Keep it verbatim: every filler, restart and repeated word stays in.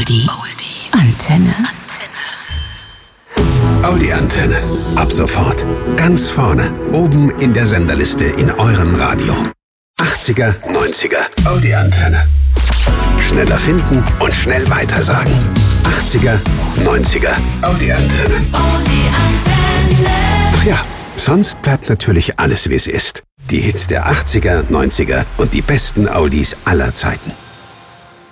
Oldie. Antenne. Audi Antenne. Ab sofort. Ganz vorne. Oben in der Senderliste in eurem Radio. achtziger, neunziger. Audi Antenne. Schneller finden und schnell weitersagen. achtziger, neunziger. Audi Antenne. Audi Antenne. Ach ja, sonst bleibt natürlich alles, wie es ist. Die Hits der achtziger, neunziger und die besten Audis aller Zeiten.